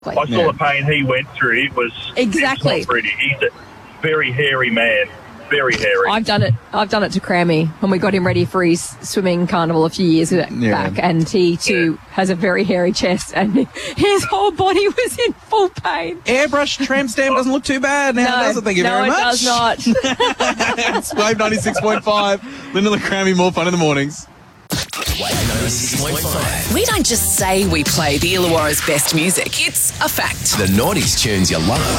I saw the pain he went through. It was Exactly. It's not pretty. He's a very hairy man. Very hairy. I've done it to Crammy when we got him ready for his swimming carnival a few years back, and he too has a very hairy chest, and his whole body was in full pain. Airbrush tram stamp doesn't look too bad now, does it? Thank you very much. No, it does not. It's Wave 96.5. Linda and Crammy, more fun in the mornings. Wave 96.5. We don't just say we play the Illawarra's best music. It's a fact. The 90s tunes you love.